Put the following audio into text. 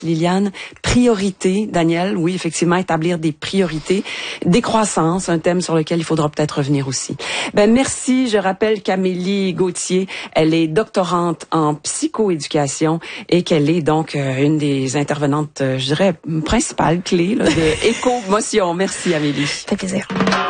Liliane, priorité, Daniel, oui, effectivement, établir des priorités, décroissance, un thème sur lequel il faudra peut-être revenir aussi. Merci, je rappelle qu'Amélie Gauthier, elle est doctorante en psychoéducation et qu'elle est donc une des intervenantes, je dirais, principales clés là, de Éco-motion. Merci, Amélie. Ça fait plaisir.